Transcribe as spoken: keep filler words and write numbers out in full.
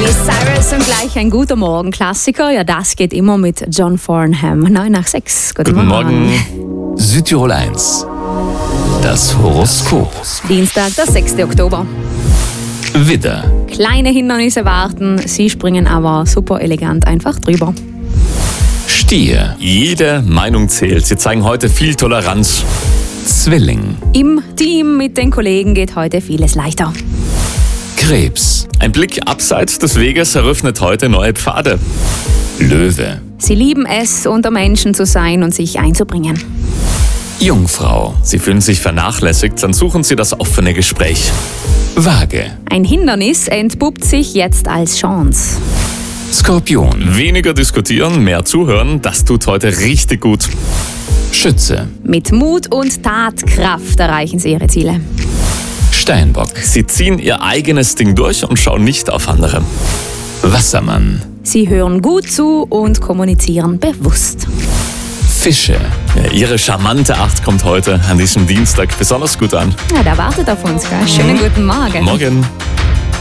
Miley Cyrus und gleich ein guter Morgen-Klassiker. Ja, das geht immer mit John Farnham. neun nach sechs. Guten, Guten Morgen. Morgen. Südtirol eins. Das Horoskop. Dienstag, der sechster Oktober. Widder. Kleine Hindernisse warten, Sie springen aber super elegant einfach drüber. Stier. Jede Meinung zählt. Sie zeigen heute viel Toleranz. Zwilling. Im Team mit den Kollegen geht heute vieles leichter. Krebs. Ein Blick abseits des Weges eröffnet heute neue Pfade. Löwe. Sie lieben es, unter Menschen zu sein und sich einzubringen. Jungfrau. Sie fühlen sich vernachlässigt, dann suchen Sie das offene Gespräch. Waage. Ein Hindernis entpuppt sich jetzt als Chance. Skorpion. Weniger diskutieren, mehr zuhören, das tut heute richtig gut. Schütze. Mit Mut und Tatkraft erreichen Sie Ihre Ziele. Steinbock. Sie ziehen Ihr eigenes Ding durch und schauen nicht auf andere. Wassermann. Sie hören gut zu und kommunizieren bewusst. Fische. Ja, Ihre charmante Art kommt heute an diesem Dienstag besonders gut an. Ja, da wartet auf uns, gell? Schönen guten Morgen. Morgen.